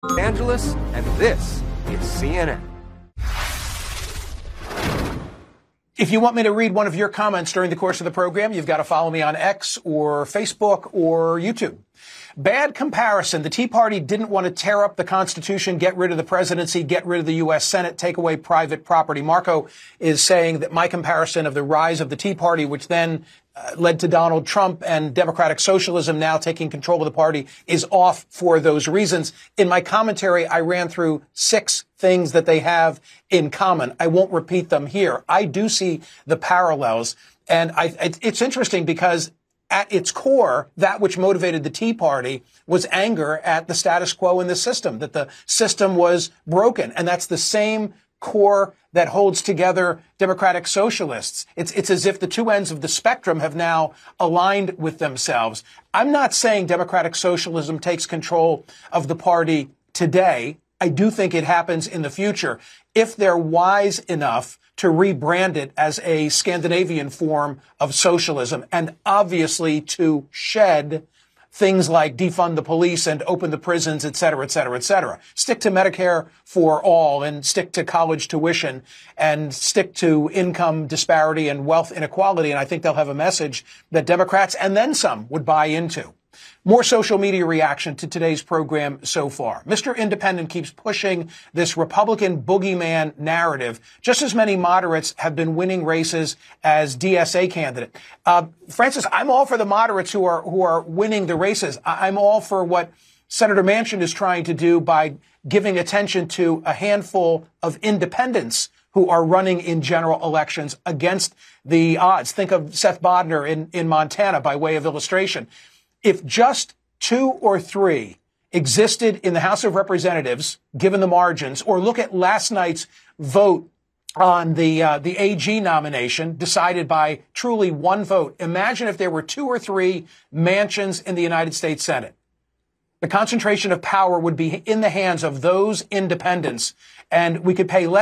Angeles, and this is CNN. If you want me to read one of your comments during the course of the program, you've got to follow me on X or Facebook or YouTube. Bad comparison. The Tea Party didn't want to tear up the Constitution, get rid of the presidency, get rid of the U.S. Senate, take away private property. Marco is saying that my comparison of the rise of the Tea Party, which then led to Donald Trump and democratic socialism now taking control of the party, is off for those reasons. In my commentary, I ran through 6 things that they have in common. I won't repeat them here. I do see the parallels. And it's interesting because at its core, that which motivated the Tea Party was anger at the status quo in the system, that the system was broken. And that's the same core that holds together democratic socialists. It's as if the two ends of the spectrum have now aligned with themselves. I'm not saying democratic socialism takes control of the party today. I do think it happens in the future if they're wise enough to rebrand it as a Scandinavian form of socialism, and obviously to shed things like defund the police and open the prisons, et cetera, et cetera, et cetera. Stick to Medicare for all and stick to college tuition and stick to income disparity and wealth inequality. And I think they'll have a message that Democrats and then some would buy into. More social media reaction to today's program so far. Mr. Independent keeps pushing this Republican boogeyman narrative. Just as many moderates have been winning races as DSA candidate. Francis, I'm all for the moderates who are winning the races. I'm all for what Senator Manchin is trying to do by giving attention to a handful of independents who are running in general elections against the odds. Think of Seth Bodner in Montana by way of illustration. If just 2 or 3 existed in the House of Representatives, given the margins, or look at last night's vote on the AG nomination decided by truly 1 vote. Imagine if there were 2 or 3 Manchins in the United States Senate. The concentration of power would be in the hands of those independents, and we could pay less